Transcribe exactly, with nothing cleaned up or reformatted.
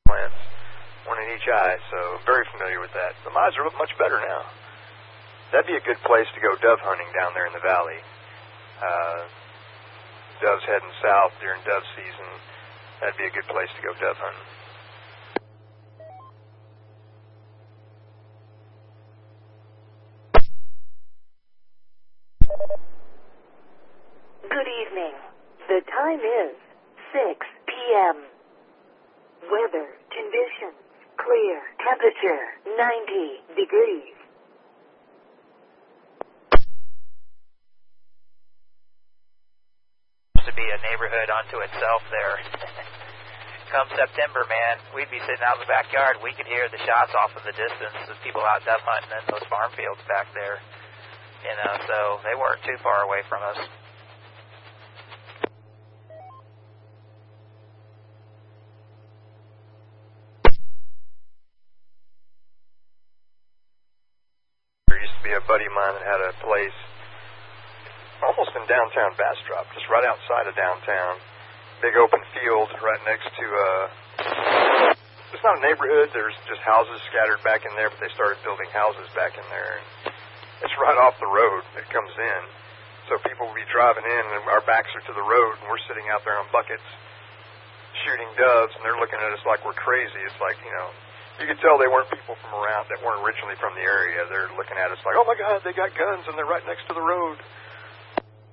plants, one in each eye, so very familiar with that. The eyes are much better now. That'd be a good place to go dove hunting down there in the valley. Uh, doves heading south during dove season. That'd be a good place to go dove hunting. Good evening. The time is six p.m. Weather conditions clear. Temperature ninety degrees. To be a neighborhood unto itself there. Come September, man, we'd be sitting out in the backyard. We could hear the shots off in the distance of people out dove hunting in those farm fields back there. You know, so they weren't too far away from us. There used to be a buddy of mine that had a place almost in downtown Bastrop, just right outside of downtown. Big open field right next to, uh, it's not a neighborhood, there's just houses scattered back in there, but they started building houses back in there. And it's right off the road that comes in. So people will be driving in, and our backs are to the road, and we're sitting out there on buckets shooting doves, and they're looking at us like we're crazy. It's like, you know, you could tell they weren't people from around, that weren't originally from the area. They're looking at us like, oh my God, they got guns, and they're right next to the road.